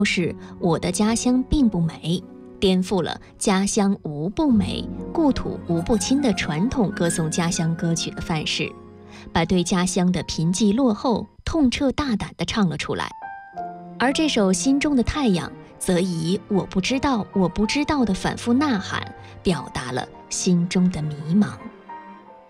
是我的家乡并不美，颠覆了家乡无不美，故土无不亲的传统歌颂家乡歌曲的范式，把对家乡的贫瘠落后痛彻大胆地唱了出来。而这首《心中的太阳》则以我不知道我不知道的反复呐喊，表达了心中的迷茫。